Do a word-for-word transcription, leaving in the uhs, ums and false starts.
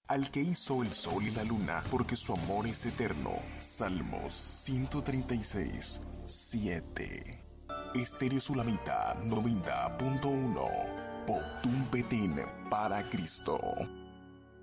al que hizo el sol y la luna, porque su amor es eterno. Salmos ciento treinta y seis, siete. Estéreo Sulamita noventa punto uno. Potum Petin para Cristo.